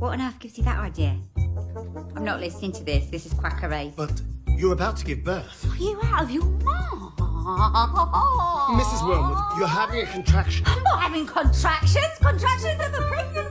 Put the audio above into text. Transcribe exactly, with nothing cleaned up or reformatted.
What on earth gives you that idea? I'm not listening to this. This is quackery. But you're about to give birth. Are you out of your mind? Missus Wormwood, you're having a contraction. I'm not having contractions. Contractions are for pregnant